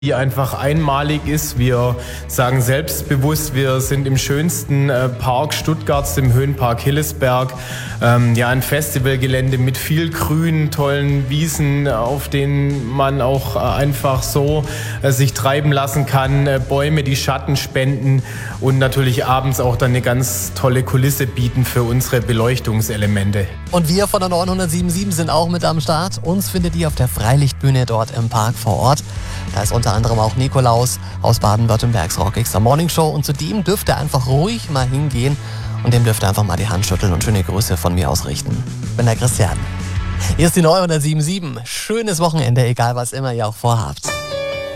die einfach einmalig ist. Wir sagen selbstbewusst, wir sind im schönsten Park Stuttgarts, im Höhenpark Hillesberg. Ein Festivalgelände mit viel Grün, tollen Wiesen, auf denen man auch einfach so sich treiben lassen kann. Bäume, die Schatten spenden und natürlich abends auch dann eine ganz tolle Kulisse bieten für unsere Beleuchtungselemente. Und wir von der 907.7 sind auch mit am Start. Uns findet ihr auf der Freilichtbühne dort im Park vor Ort. Da ist unter anderem auch Nikolaus aus Baden-Württembergs Rock Extra Morning Show. Und zu dem dürft ihr einfach ruhig mal hingehen und dem dürft ihr einfach mal die Hand schütteln und schöne Grüße von mir ausrichten. Ich bin der Christian. Hier ist die 907.7. Schönes Wochenende, egal was immer ihr auch vorhabt.